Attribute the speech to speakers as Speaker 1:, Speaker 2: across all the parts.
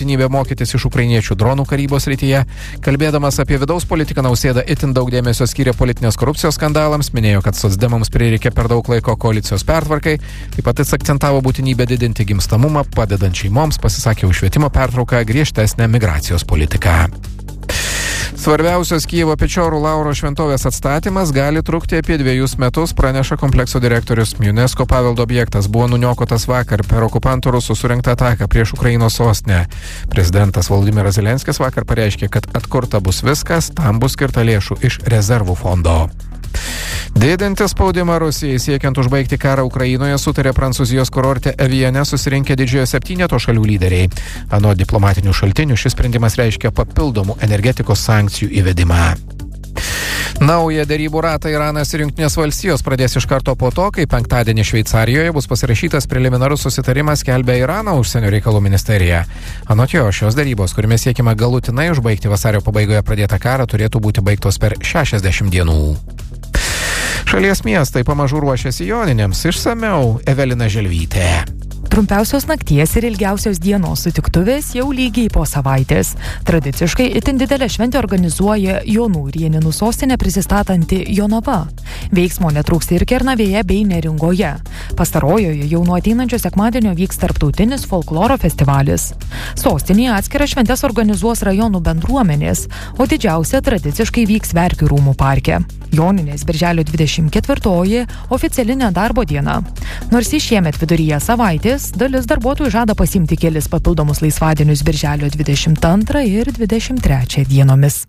Speaker 1: būtinybė mokytis iš ukrainiečių dronų karybos srityje. Kalbėdamas apie vidaus politiką, Nausėda itin daug dėmesio skyrė politinės korupcijos skandalams, minėjo, kad socdemams prireikė per daug laiko koalicijos pertvarkai, taip pat jis akcentavo būtinybę didinti gimstamumą, padedant šeimoms, pasisakė už švietimo pertrauką, griežtesnę migracijos politiką. Svarbiausios Kijevo Pečiorų Lauro šventovės atstatymas gali trukti apie 2 metus, praneša komplekso direktorius. UNESCO paveldo objektas buvo nuniokotas vakar per okupantų rusų surengtą ataką prieš Ukrainos sostinę. Prezidentas Volodymyras Zelenskis vakar pareiškė, kad atkurta bus viskas, tam bus skirta lėšų iš rezervų fondo. Didinti spaudimą Rusijai siekiant užbaigti karą Ukrainoje sutarė Prancūzijos kurorte Eviane susirinkę didžiojo 7 šalių lyderiai. Anot diplomatinių šaltinių šis sprendimas reiškia papildomų energetikos sankcijų įvedimą. Naują derybų ratą Iranas ir Jungtinės valstijos pradės iš karto po to, kai penktadienį Šveicarijoje bus pasirašytas preliminarus susitarimas, skelbia Irano užsienio reikalų ministerija. Anot jo, šios derybos, kuriame siekima galutinai užbaigti vasario pabaigoje pradėtą karą, turėtų būti baigtos per 60 dienų. Šalies miestai pamažu ruošiasi joninėms, išsamiau Evelina Želvytė.
Speaker 2: Trumpiausios nakties ir ilgiausios dienos sutiktuvės jau lygiai po savaitės. Tradiciškai itin didelę šventę organizuoja Jonų ir Janinų sostinę prisistatanti Jonava. Veiksmo netrūks ir Kernavėje bei Neringoje. Pastarojoje jau nuo ateinančio sekmadienio vyks tarptautinis folkloro festivalis. Sostinėje atskiras šventes organizuos rajonų bendruomenės, o didžiausia tradiciškai vyks Verkių rūmų parke. Joninės birželio 24-oji oficiali nedarbo diena. Nors šiemet viduryje savaitės, dalis darbuotojų žada pasiimti kelis papildomus laisvadienius birželio 22 ir 23 dienomis.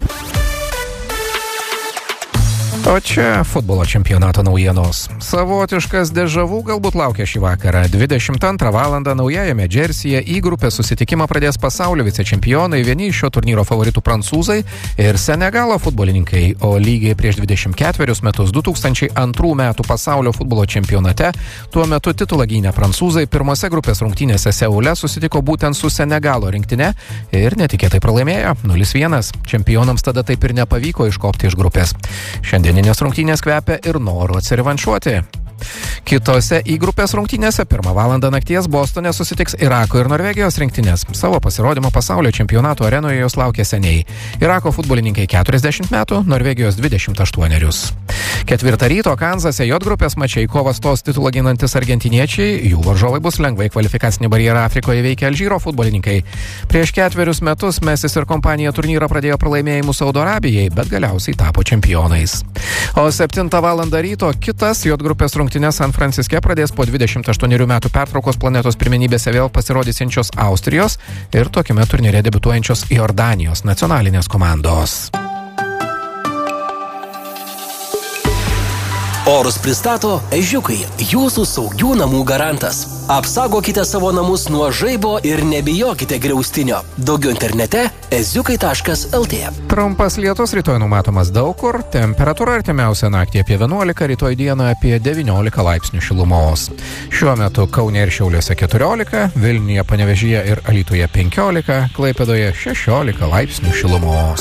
Speaker 1: O čia futbolo čempionato naujienos. Savotiškas dežavų galbūt laukia šį vakarą. 22 valandą naujajame Džersyje į grupės susitikimą pradės pasaulio vicečempionai, vieni iš šio turnyro favoritų prancūzai ir Senegalo futbolininkai. O lygiai prieš 24 metus 2002 metų pasaulio futbolo čempionate tuo metu titulą gynę prancūzai pirmose grupės rungtynėse Seule susitiko būtent su Senegalo rinktine ir netikėtai pralaimėjo 0-1. Čempionams tada taip ir nepavyko iškopti iš grupės. Šiandieninės rungtynės kvepia ir noru atsirivanšuoti. Kitose į grupės rungtynėse 1 valandą nakties Bostone susitiks Irako ir Norvegijos rinktinės. Savo pasirodymo pasaulio čempionato arenoje jos laukia seniai. Irako futbolininkai 40 metų, Norvegijos 28. 4 ryto Kanzase J grupės mače į kovą stos titulą ginantis argentiniečiai, jų varžovai bus lengvai kvalifikacinį barjerą Afrikoje įveikę Alžyro futbolininkai. Prieš 4 metus Mesis ir kompanija turnyrą pradėjo pralaimėjimu Saudo Arabijai, bet galiausiai tapo čempionais. O 7 valandą ryto kitas J grupės rungtynės San Franciske pradės po 28 metų pertraukos planetos pirmenybėse vėl pasirodysiančios Austrijos ir tokiame turnyre debiutuojančios Jordanijos nacionalinės komandos.
Speaker 3: Orus pristato Ežiukai, jūsų saugių namų garantas. Apsaugokite savo namus nuo žaibo ir nebijokite griaustinio. Daugiau internete eziukai.lt.
Speaker 1: Trumpas lietus rytoj numatomas daug kur, temperatūra artimiausią naktį apie 11, rytoj dieną apie 19 laipsnių šilumos. Šiuo metu Kaune ir Šiauliuose 14, Vilniuje, Panevėžyje ir Alytuje 15, Klaipėdoje 16 laipsnių šilumos.